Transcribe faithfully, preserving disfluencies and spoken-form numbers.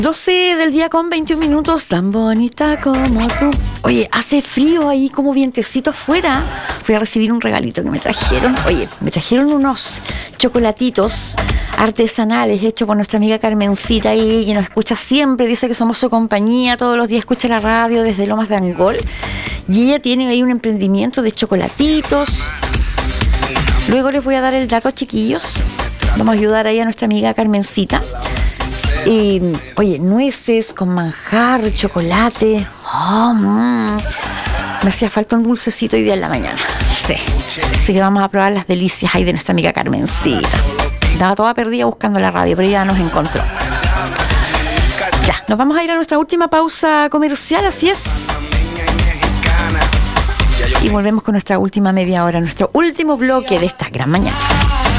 doce del día con veintiún minutos, tan bonita como tú. Oye, hace frío ahí, como vientecito afuera. Fui a recibir un regalito que me trajeron. Oye, me trajeron unos chocolatitos artesanales hechos por nuestra amiga Carmencita ahí, que nos escucha siempre, dice que somos su compañía, todos los días escucha la radio desde Lomas de Angol. Y ella tiene ahí un emprendimiento de chocolatitos. Luego les voy a dar el dato, chiquillos. Vamos a ayudar ahí a nuestra amiga Carmencita. Y, oye, nueces con manjar, chocolate. Oh, mm. Me hacía falta un dulcecito hoy día en la mañana. Sí. Así que vamos a probar las delicias ahí de nuestra amiga Carmencita. Estaba toda perdida buscando la radio, pero ya nos encontró. Ya, nos vamos a ir a nuestra última pausa comercial, así es. Y volvemos con nuestra última media hora, nuestro último bloque de esta gran mañana.